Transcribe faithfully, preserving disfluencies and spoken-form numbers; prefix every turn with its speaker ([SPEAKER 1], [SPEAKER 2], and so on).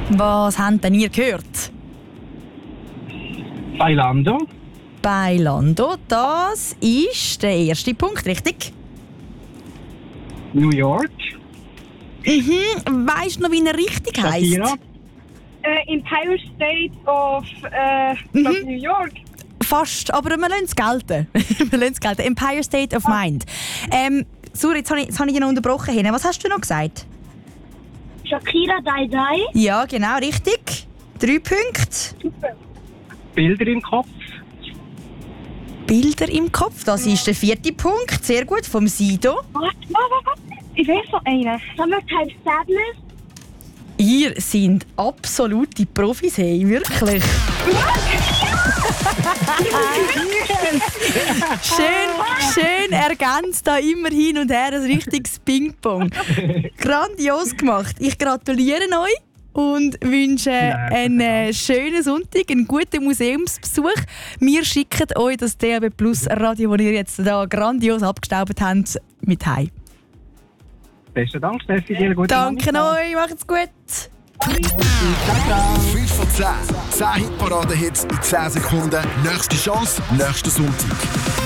[SPEAKER 1] Was habt denn ihr gehört?
[SPEAKER 2] Bailando.
[SPEAKER 1] Bailando, das ist der erste Punkt, richtig?
[SPEAKER 2] New York.
[SPEAKER 1] Mhm. Weißt du noch, wie er richtig heisst?
[SPEAKER 2] Shakira.
[SPEAKER 3] Äh, Empire State of äh,
[SPEAKER 1] Mhm.
[SPEAKER 3] New York.
[SPEAKER 1] Fast, aber wir lassen es gelten. wir lassen es gelten. Empire State of Mind. Ähm, Suri, jetzt habe ich, jetzt habe ich dich noch unterbrochen. Hin. Was hast du noch gesagt?
[SPEAKER 3] Shakira Die Die.
[SPEAKER 1] Ja, genau, richtig. Drei Punkte.
[SPEAKER 2] Bilder im Kopf.
[SPEAKER 1] Bilder im Kopf, das ist der vierte Punkt. Sehr gut, vom Sido.
[SPEAKER 3] Warte, warte, warte. Ich weiß noch einen. Summertime Sadness.
[SPEAKER 1] Ihr seid absolute Profis, hey, wirklich. schön, schön ergänzt da immer hin und her ein richtiges Ping-Pong. Grandios gemacht. Ich gratuliere euch und wünsche einen äh, schönen Sonntag, einen guten Museumsbesuch. Wir schicken euch das D A B Plus Radio, das ihr jetzt da grandios abgestaubt habt, mit heim.
[SPEAKER 2] Besten Dank, Steffi. Dir guten
[SPEAKER 1] Danke
[SPEAKER 2] Nachmittag.
[SPEAKER 1] euch, macht's gut.
[SPEAKER 4] fünf von zehn. zehn Hitparaden-Hits in zehn Sekunden. Nächste Chance, nächsten Sonntag.